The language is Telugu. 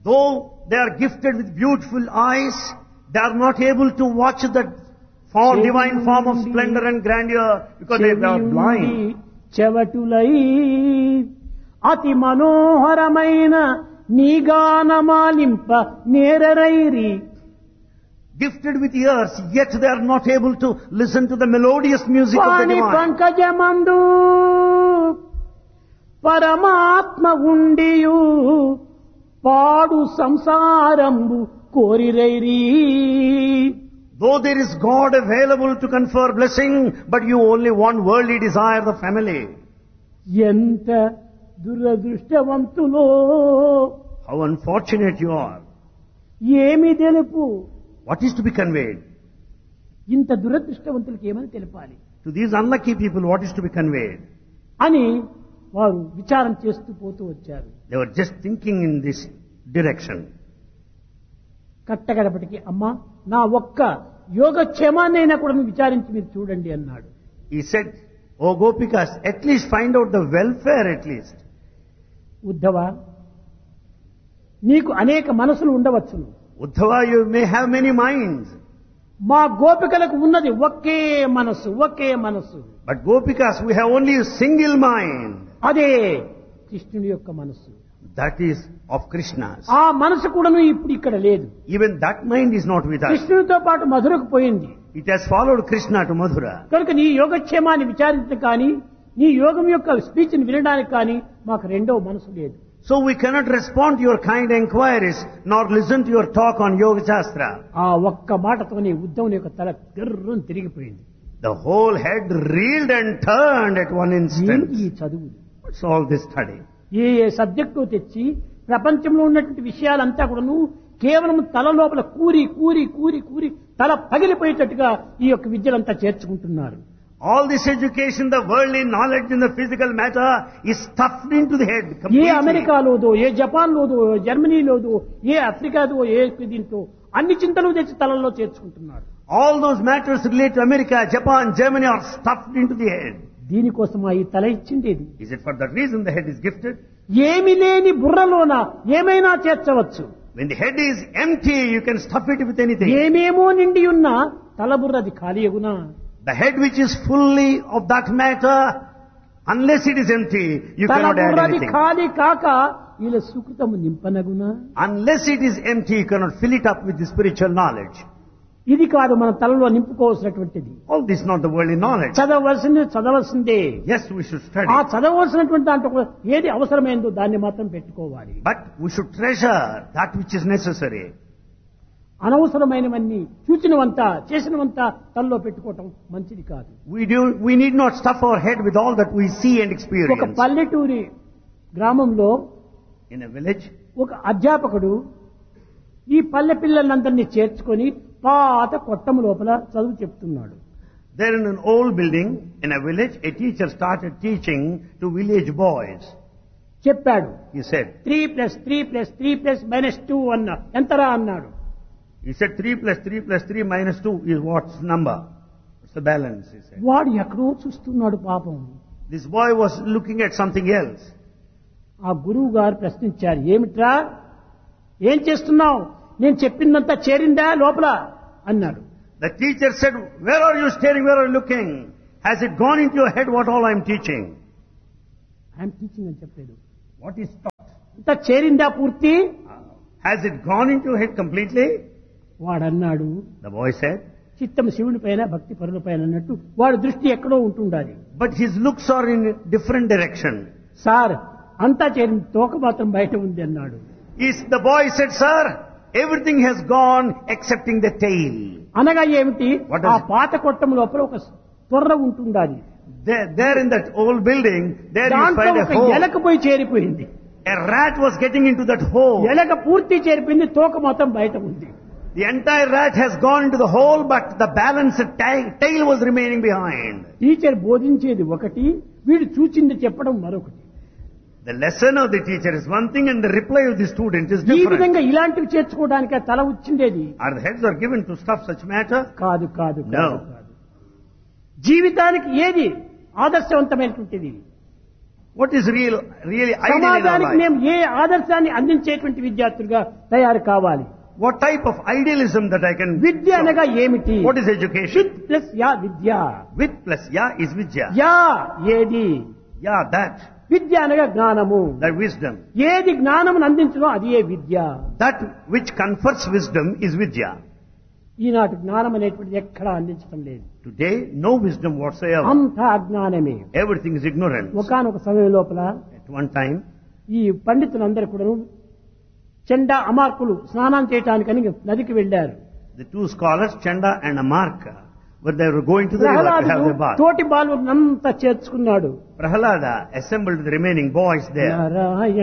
Though they are gifted with beautiful eyes, they are not able to watch that form, divine form of splendor and grandeur because they are blind. చెవటులై అతి మనోహరమైన నీగానమాలింప నేరరైరి. Gifted with ears, yet they are not able to listen to the melodious music of the Vani divine. పంకజమందు పరమాత్మ ఉండియు పాడు సంసారంబు కోరిరైరి. Though there is God available to confer blessing, but you only want worldly desire, the family. ఎంత దురదృష్టవంతులో, How unfortunate you are. ఏమి తెలుపు. What is to be conveyed? ఇంత దురదృష్టవంతులకి ఏమని తెలపాలి To these unlucky people, what is to be conveyed? అని వారు విచారం చేస్తూ పోతూ వచ్చారు. They were just thinking in this direction. కట్టగడపటికి అమ్మా నా ఒక్క యోగక్షేమాన్నైనా కూడా విచారించి మీరు చూడండి అన్నాడు. He said, "Oh Gopikas, at least find out the welfare at least." Uddhava, నీకు అనేక మనసులు ఉండవచ్చును. Uddhava, you may have many minds. మా గోపికలకు ఉన్నది ఒకే మనస్సు, ఒకే మనస్సు. But Gopikas, we have only a single mind. అదే కృష్ణుని యొక్క మనస్సు. That is of Krishna's. ఆ మనసు కూడాను ఇప్పుడు ఇక్కడ లేదు. Even that mind is not with us. కృష్ణునితో పాటు మధురకు పోయింది. It has followed Krishna to Mathura. కనుక నీ యోగక్షేమాన్ని విచారించడం కానీ, నీ యోగం యొక్క స్పీచ్ ని వినడానికి కానీ మాకు రెండో మనసు లేదు. So we cannot respond to your kind enquiries, nor listen to your talk on Yoga Shastra. ఆ ఒక్క మాటతోనే ఉద్ధవుని యొక్క తల గర్రం తిరిగిపోయింది. The whole head reeled and turned at one instant. ఈ చదువు What's all this study? A subject తెచ్చి ప్రపంచంలో ఉన్నటువంటి విషయాలంతా కూడాను కేవలం తల లోపల కూరి కూరి కూరి కూరి తల పగిలిపోయేటట్టుగా ఈ యొక్క విద్యలంతా చేర్చుకుంటున్నారు. All this education, the worldly knowledge in the physical matter is stuffed into the head A completely. అమెరికాలోదో, ఏ జపాన్లోదో, జర్మనీలోదో, ఏ ఆఫ్రికాదో, ఏ దీంతో అన్ని చింతలు తెచ్చి తలలో చేర్చుకుంటున్నారు. All those matters related to America, Japan, Germany are stuffed into the head. దీనికోసమా ఈ తల ఇచ్చిండేది? Is it for that reason the head is gifted? ఏమి లేని బుర్రలోన ఏమైనా చేర్చవచ్చు. When the head is empty, you can stuff it with anything. ఏమేమో నిండి ఉన్న తల బుర్రది ఖాళీయగునా. The head which is fully of that matter, unless it is empty, you తల cannot add బుర్రది anything. ఖాళీ కాక వీళ్ళ సుకృతము నింపనగునా. Unless it is empty, you cannot fill it up with the spiritual knowledge. ఇది కాదు మన తలలో నింపుకోవాల్సినటువంటిది. All this is not the worldly knowledge. చదవలసిందే. Yes, we should study. ఆ చదవలసినటువంటి దాంట్లో ఏది అవసరమైందో దాన్ని మాత్రం పెట్టుకోవాలి. But we should treasure that which is necessary. అనవసరమైనవన్నీ చూచినవంతా చేసినవంతా తలలో పెట్టుకోవటం మంచిది కాదు. We need not stuff our head with all that we see and ఒక experience. పల్లెటూరి గ్రామంలో In a village, ఒక అధ్యాపకుడు ఈ పల్లె పిల్లలందరినీ చేర్చుకొని పాత కొట్టం లోపల చదువు చెప్తున్నాడు. there in an old building, in a village, a teacher started teaching to village boys. చెప్పాడు. He said, 3+3+3+-2 అన్న ఎంతరా అన్నాడు. He said 3 plus 3 plus 3 minus 2 is what's number? What's the balance? He said. వాడు ఎక్కడో చూస్తున్నాడు పాపం. This boy was looking at something else. ఆ గురువు గారు ప్రశ్నించారు, ఏమిట్రా ఏం చేస్తున్నావు, నేను చెప్పిందంతా చేరిందా లోపల అన్నాడు. The teacher said, where are you staring? Where are you looking? Has it gone into your head what all I am teaching? I'm teaching అని చెప్పలేదు. What is taught? అంతా చేరిందా పూర్తి? Has it gone into your head completely? వాడన్నాడు, The boy said, చిత్తం శివుని పైన భక్తి పరుల పైన అన్నట్టు వాడి దృష్టి ఎక్కడో ఉంటుండాలి. but his looks are in a different direction. Sir అంతా చేరింది, తోక మాత్రం బయట ఉంది అన్నాడు. The boy said, sir, everything has gone excepting the tail. అనగా ఏమిటి? What does ఆ it- పాత కొట్టం లోపల ఒక తొర్ర ఉంటుండాలి. There in that old building, there you దాంట్లో find a ఒక hole. ఎలక పోయి చేరిపోయింది. A rat was getting into that hole. ఎలక పూర్తి చేరిపోయింది, తోక మాత్రం బయట ఉంది. The entire rat has gone into the hole, but the balanced tail was remaining behind. Teacher బోధించేది ఒకటి, వీడు చూచింది చెప్పడం మరొకటి. The lesson of the teacher is one thing and the reply of the student is ఈ different. విధంగా ఇలాంటివి చేర్చుకోవడానికి ఆ తల వచ్చిండేది Are the heads are given to stuff such matter? కాదు. కాదు No. కాదు కాదు. జీవితానికి ఏది ఆదర్శవంతమైనటువంటిది? What is really ideal in our సమాజానికి life? మేము ఏ ఆదర్శాన్ని అందించేటువంటి విద్యార్థులుగా తయారు కావాలి. What type of idealism that I can... విద్య అనగా ఏమిటి? What is education? With plus yeah Vidya. With plus ya is vidya. Yeah ఏది? Yeah, that. విద్య అనగా జ్ఞానము. That wisdom. ఏది జ్ఞానమును అందించడం అది ఏ విద్య. That which confers wisdom is vidya. ఈనాటి జ్ఞానం అనేటువంటిది ఎక్కడా అందించడం లేదు. Today, no wisdom whatsoever. అంతా అజ్ఞానమే. Everything is ignorance. ఒకానొక సమయం లోపల At one time, ఈ పండితులందరూ కూడా చెండా అమార్కులు స్నానం చేయటానికని నదికి వెళ్లారు. the two scholars, Chanda and Amarka, where they were going to the river to have ప్రహ్లాదుడు their bath. తోటి బాలునంతా చేర్చుకున్నాడు. Prahalada assembled the remaining boys there. Narayana